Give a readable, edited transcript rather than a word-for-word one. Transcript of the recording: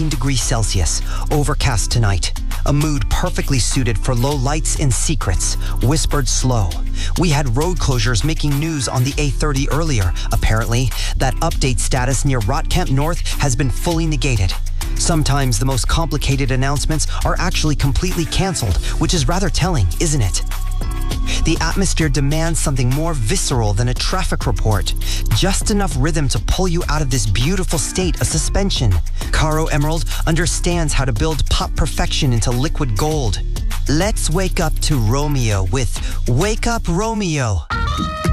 19 degrees Celsius, overcast tonight. A mood perfectly suited for low lights and secrets, whispered slow. We had road closures making news on the A30 earlier. Apparently, that update status near Rotkamp North has been fully negated. Sometimes the most complicated announcements are actually completely cancelled, which is rather telling, isn't it? The atmosphere demands something more visceral than a traffic report. Just enough rhythm to pull you out of this beautiful state of suspension. Caro Emerald understands how to build pop perfection into liquid gold. Let's wake up to Romeo with Wake Up Romeo.